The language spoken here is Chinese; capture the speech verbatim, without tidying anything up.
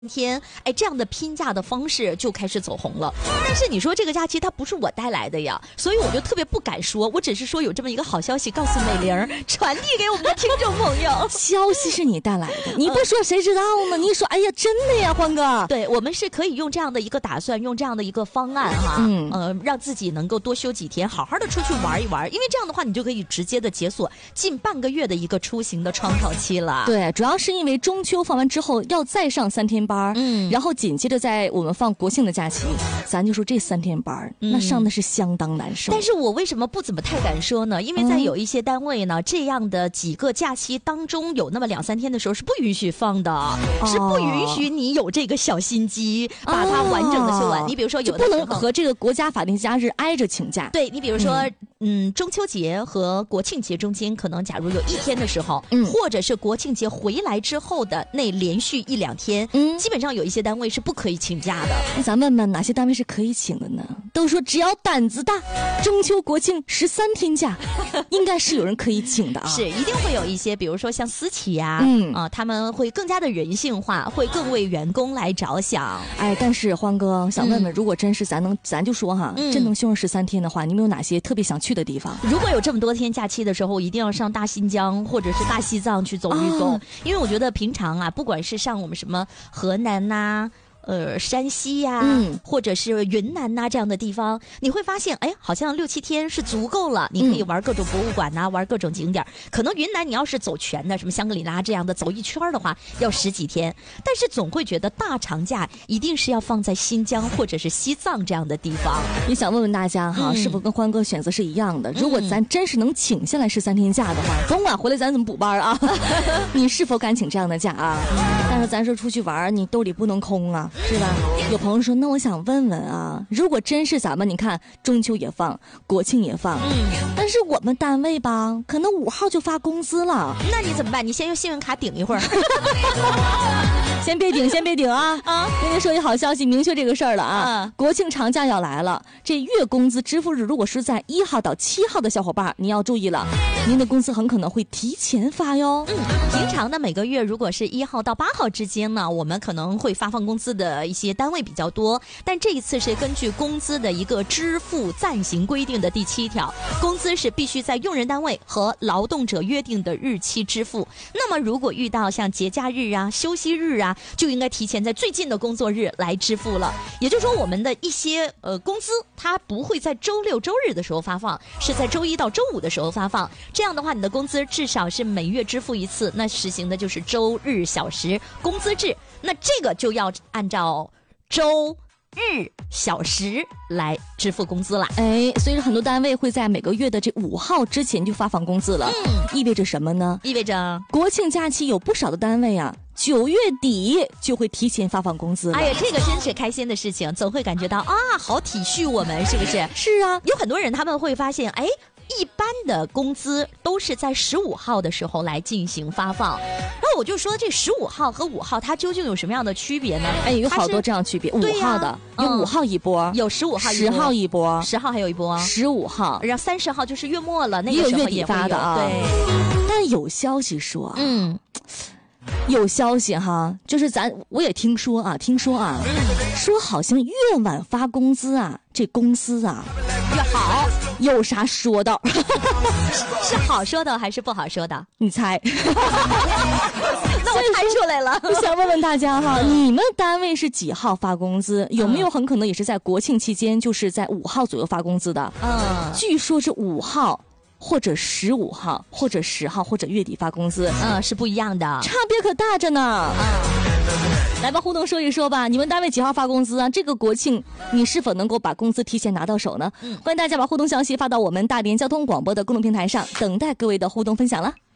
天，哎，这样的拼假的方式就开始走红了。但是你说这个假期它不是我带来的呀，所以我就特别不敢说。我只是说有这么一个好消息，告诉美玲，传递给我们的听众朋友。 消息是你带来的，你不说谁知道呢？你说，哎呀，真的呀，欢哥。 对，我们是可以用这样的一个打算，用这样的一个方案哈，嗯，呃，让自己能够多休几天，好好的出去玩一玩。因为这样的话，你就可以直接的解锁近半个月的一个出行的窗口期了。 对，主要是因为中秋放完之后要再上三天班，嗯，然后紧接着在我们放国庆的假期，咱就说这三天班，嗯，那上的是相当难受。 但是我为什么不怎么太敢说呢？因为在有一些单位呢，嗯、这样的几个假期当中，有那么两三天的时候是不允许放的，哦、是不允许你有这个小心机，哦、把它完整的休完。你比如说有的时候， 就不能和这个国家法定假日挨着请假。 对，你比如说，嗯，嗯中秋节和国庆节中间，可能假如有一天的时候，嗯，或者是国庆节回来之后的那连续一两天，嗯，基本上有一些单位是不可以请假的。 那咱问问哪些单位是可以请的呢？都说只要胆子大，中秋国庆十三天假，应该是有人可以请的啊。 是，一定会有一些，比如说像私企呀、啊，嗯啊，他们会更加的人性化，会更为员工来着想。 哎，但是欢哥想问问，嗯、如果真是咱能，咱就说哈，嗯、真能休上十三天的话，你们有哪些特别想去的地方？ 如果有这么多天假期的时候，我一定要上大新疆或者是大西藏去走一走，哦、因为我觉得平常啊，不管是上我们什么河南呐、啊。呃，山西呀、啊嗯，或者是云南呐、啊、这样的地方，你会发现，哎，好像六七天是足够了，你可以玩各种博物馆呐、啊，玩各种景点。可能云南你要是走全的，什么香格里拉这样的走一圈的话，要十几天。但是总会觉得大长假一定是要放在新疆或者是西藏这样的地方。 也想问问大家哈，嗯、是否跟欢哥选择是一样的？如果咱真是能请下来十三天假的话，甭管回来咱怎么补班啊，你是否敢请这样的假啊？但是咱说出去玩，你兜里不能空啊。是吧？有朋友说，那我想问问啊，如果真是咱们，你看中秋也放，国庆也放，嗯，但是我们单位吧，可能五号就发工资了， 那你怎么办？你先用信用卡顶一会儿。 先别顶，先别顶啊！啊，跟您说一好消息，明确这个事儿了啊！嗯、国庆长假要来了，这月工资支付日如果是在一号到七号的小伙伴，你要注意了，您的工资很可能会提前发哟。 嗯，平常呢每个月如果是一号到八号之间呢，我们可能会发放工资的一些单位比较多，但这一次是根据工资的一个支付暂行规定的第七条，工资是必须在用人单位和劳动者约定的日期支付。那么如果遇到像节假日啊、休息日啊，就应该提前在最近的工作日来支付了。也就是说，我们的一些呃工资，它不会在周六周日的时候发放，是在周一到周五的时候发放。这样的话，你的工资至少是每月支付一次，那实行的就是周日小时工资制。那这个就要按照周日小时来支付工资了。 哎，所以很多单位会在每个月的这五号之前就发放工资了。嗯，意味着什么呢？ 意味着国庆假期有不少的单位啊，九月底就会提前发放工资了。 哎呀，这个真是开心的事情，总会感觉到啊，好体恤我们，是不是？ 是啊， 有很多人他们会发现，哎，一般的工资都是在十五号的时候来进行发放。然后我就说，这十五号和五号它究竟有什么样的区别呢？ 哎，有好多这样区别。五号的、嗯、有五号一波， 有十五号一波， 十号一波， 十号还有一波， 十五号， 然后三十号就是月末了，那个时候也有月底发的啊。 对， 但有消息说， 嗯。 有消息哈，就是咱我也听说啊，听说啊，说好像越晚发工资啊，这公司啊越好。 有啥说道？ 是好说的还是不好说的？ 你猜？ 那我猜出来了。 我想问问大家哈，你们单位是几号发工资？有没有很可能也是在国庆期间，就是在五号左右发工资的？嗯，据说是五号。或者十五号，或者十号，或者月底发工资， 嗯，是不一样的， 差别可大着呢。嗯，来吧，互动说一说吧，你们单位几号发工资啊？这个国庆你是否能够把工资提前拿到手呢？嗯，欢迎大家把互动消息发到我们大连交通广播的公众平台上，等待各位的互动分享了。